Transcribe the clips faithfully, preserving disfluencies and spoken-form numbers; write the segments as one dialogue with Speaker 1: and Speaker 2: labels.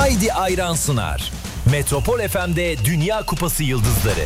Speaker 1: Haydi Ayran sunar. Metropol F M'de Dünya Kupası Yıldızları.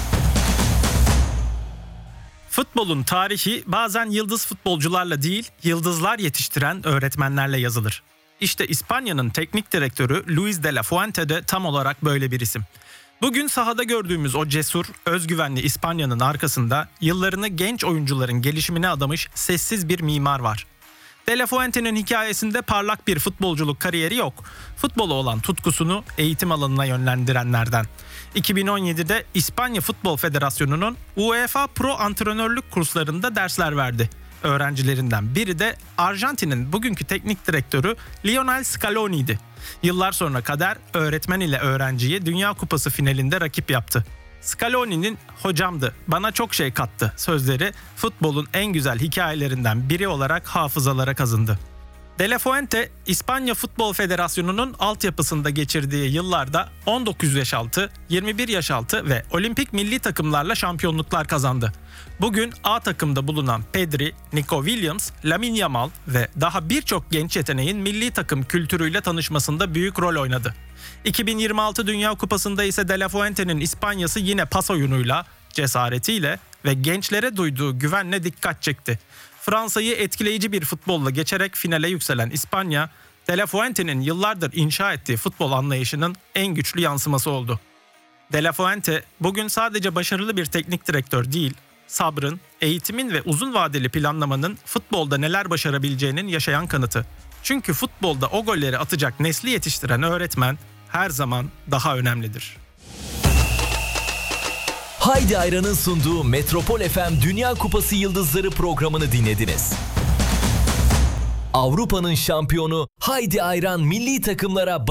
Speaker 2: Futbolun tarihi bazen yıldız futbolcularla değil, yıldızlar yetiştiren öğretmenlerle yazılır. İşte İspanya'nın teknik direktörü Luis de la Fuente de tam olarak böyle bir isim. Bugün sahada gördüğümüz o cesur, özgüvenli İspanya'nın arkasında yıllarını genç oyuncuların gelişimine adamış sessiz bir mimar var. De la Fuente'nin hikayesinde parlak bir futbolculuk kariyeri yok. Futbola olan tutkusunu eğitim alanına yönlendirenlerden. iki bin on yedide İspanya Futbol Federasyonu'nun UEFA Pro antrenörlük kurslarında dersler verdi. Öğrencilerinden biri de Arjantin'in bugünkü teknik direktörü Lionel Scaloni'ydi. Yıllar sonra kader öğretmen ile öğrenciyi Dünya Kupası finalinde rakip yaptı. Scaloni'nin "hocamdı, bana çok şey kattı" sözleri futbolun en güzel hikayelerinden biri olarak hafızalara kazındı. De la Fuente, İspanya Futbol Federasyonu'nun altyapısında geçirdiği yıllarda on dokuz yaş altı, yirmi bir yaş altı ve olimpik milli takımlarla şampiyonluklar kazandı. Bugün A takımda bulunan Pedri, Nico Williams, Lamine Yamal ve daha birçok genç yeteneğin milli takım kültürüyle tanışmasında büyük rol oynadı. iki bin yirmi altı Dünya Kupası'nda ise De La Fuente'nin İspanya'sı yine pas oyunuyla, cesaretiyle ve gençlere duyduğu güvenle dikkat çekti. Fransa'yı etkileyici bir futbolla geçerek finale yükselen İspanya, De La Fuente'nin yıllardır inşa ettiği futbol anlayışının en güçlü yansıması oldu. De La Fuente bugün sadece başarılı bir teknik direktör değil, sabrın, eğitimin ve uzun vadeli planlamanın futbolda neler başarabileceğinin yaşayan kanıtı. Çünkü futbolda o golleri atacak nesli yetiştiren öğretmen her zaman daha önemlidir.
Speaker 1: Haydi Ayran'ın sunduğu Metropol F M Dünya Kupası Yıldızları programını dinlediniz. Avrupa'nın şampiyonu Haydi Ayran milli takımlara